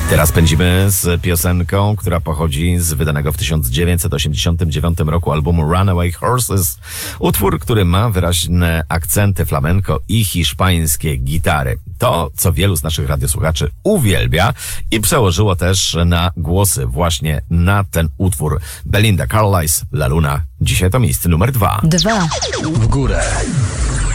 Teraz pędzimy z piosenką, która pochodzi z wydanego w 1989 roku albumu Runaway Horses. Utwór, który ma wyraźne akcenty flamenco i hiszpańskie gitary. To, co wielu z naszych radiosłuchaczy uwielbia i przełożyło też na głosy właśnie na ten utwór. Belinda Carlisle, La Luna. Dzisiaj to miejsce numer 2. W górę.